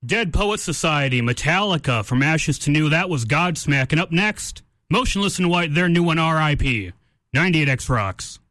Dead Poets Society, Metallica, From Ashes to New. That was Godsmack. And up next, Motionless in White, their new one, R.I.P. 98X Rocks.